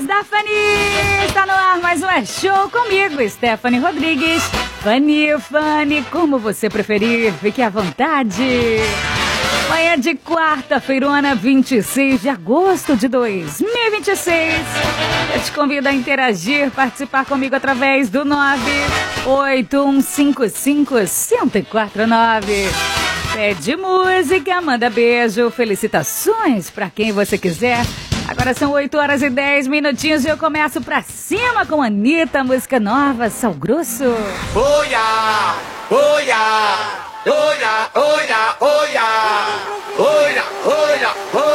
da Fanny! Está no ar mais um É Show comigo, Stephanie Rodrigues. Fanny, como você preferir, fique à vontade. Manhã de quarta-feirona, 26 de agosto de 2026. Eu te convido a interagir, participar comigo através do 981551049. Pede música, manda beijo, felicitações pra quem você quiser. Agora são 8h10 e eu começo pra cima com a Anitta, música nova, Sal Grosso. Oia, oia, oia, oia, oia, oia, oia, oia.